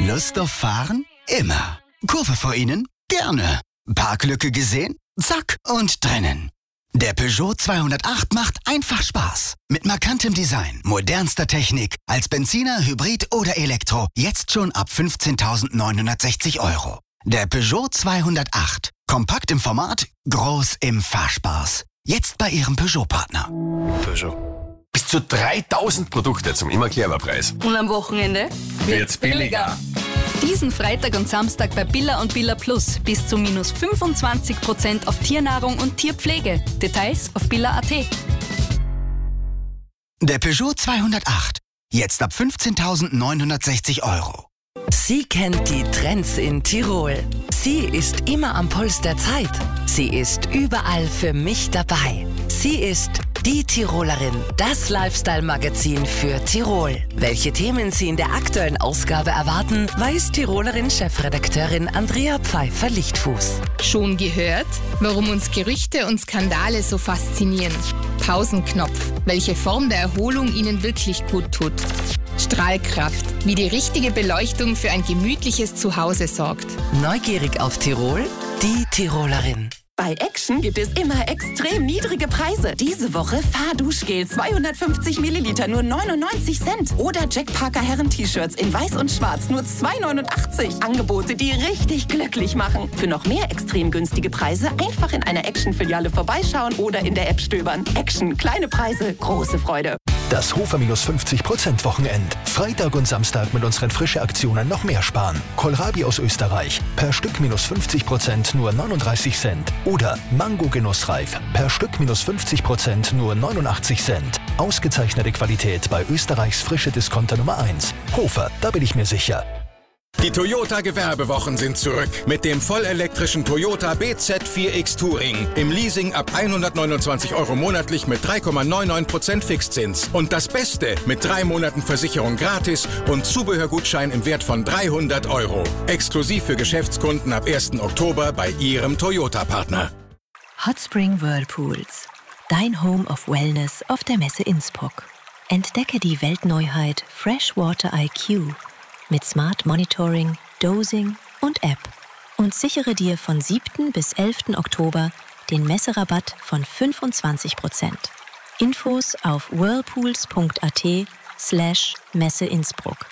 Lust auf Fahren? Immer. Kurve vor Ihnen? Gerne. Parklücke gesehen? Zack und drinnen. Der Peugeot 208 macht einfach Spaß. Mit markantem Design, modernster Technik, als Benziner, Hybrid oder Elektro. Jetzt schon ab 15.960 €. Der Peugeot 208. Kompakt im Format, groß im Fahrspaß. Jetzt bei Ihrem Peugeot-Partner. Peugeot. Bis zu 3000 Produkte zum immer clever Preis. Und am Wochenende wird's billiger. Diesen Freitag und Samstag bei Billa und Billa Plus bis zu minus 25% auf Tiernahrung und Tierpflege. Details auf billa.at. Der Peugeot 208. Jetzt ab 15.960 €. Sie kennt die Trends in Tirol. Sie ist immer am Puls der Zeit. Sie ist überall für mich dabei. Sie ist die Tirolerin, das Lifestyle-Magazin für Tirol. Welche Themen Sie in der aktuellen Ausgabe erwarten, weiß Tirolerin-Chefredakteurin Andrea Pfeiffer-Lichtfuß. Schon gehört, warum uns Gerüchte und Skandale so faszinieren? Pausenknopf, welche Form der Erholung Ihnen wirklich gut tut. Strahlkraft, wie die richtige Beleuchtung für ein gemütliches Zuhause sorgt. Neugierig auf Tirol? Die Tirolerin. Bei Action gibt es immer extrem niedrige Preise. Diese Woche Fahrduschgel 250 Milliliter nur 99 Cent. Oder Jack Parker Herren-T-Shirts in weiß und schwarz nur 2,89. Angebote, die richtig glücklich machen. Für noch mehr extrem günstige Preise einfach in einer Action-Filiale vorbeischauen oder in der App stöbern. Action, kleine Preise, große Freude. Das Hofer minus 50% Wochenend. Freitag und Samstag mit unseren frische Aktionen noch mehr sparen. Kohlrabi aus Österreich. Per Stück minus 50% nur 39 Cent. Oder Mango Genussreif. Per Stück minus 50% nur 89 Cent. Ausgezeichnete Qualität bei Österreichs frische Discounter Nummer 1. Hofer, da bin ich mir sicher. Die Toyota-Gewerbewochen sind zurück mit dem vollelektrischen Toyota BZ4X Touring. Im Leasing ab 129 € monatlich mit 3,99% Fixzins. Und das Beste, mit 3 Monaten Versicherung gratis und Zubehörgutschein im Wert von 300 €. Exklusiv für Geschäftskunden ab 1. Oktober bei Ihrem Toyota-Partner. Hot Spring Whirlpools. Dein Home of Wellness auf der Messe Innsbruck. Entdecke die Weltneuheit Freshwater IQ. Mit Smart Monitoring, Dosing und App. Und sichere dir von 7. bis 11. Oktober den Messerabatt von 25%. Infos auf whirlpools.at/Messe Innsbruck.